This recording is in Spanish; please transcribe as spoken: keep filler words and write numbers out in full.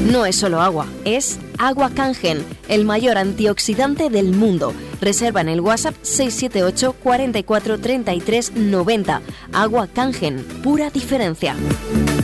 No es solo agua, es Agua Kangen, el mayor antioxidante del mundo. Reserva en el WhatsApp seis siete ocho, cuarenta y cuatro, treinta y tres, noventa. Agua Kangen, pura diferencia.